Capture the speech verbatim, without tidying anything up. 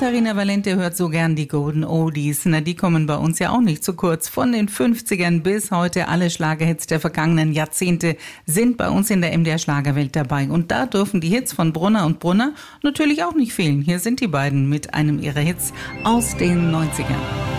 Katharina Valente hört so gern die Golden Oldies. Na, die kommen bei uns ja auch nicht zu kurz. Von den fünfzigern bis heute alle Schlagerhits der vergangenen Jahrzehnte sind bei uns in der M D R Schlagerwelt dabei. Und da dürfen die Hits von Brunner und Brunner natürlich auch nicht fehlen. Hier sind die beiden mit einem ihrer Hits aus den neunzigern.